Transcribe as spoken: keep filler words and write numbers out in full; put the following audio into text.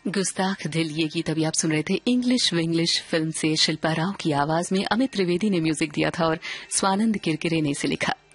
गुस्ताख दिल ये गीत अभी आप सुन रहे थे इंग्लिश विंग्लिश फिल्म से शिल्पा राव की आवाज में अमित त्रिवेदी ने म्यूजिक दिया था और स्वानंद किरकिरे ने इसे लिखा।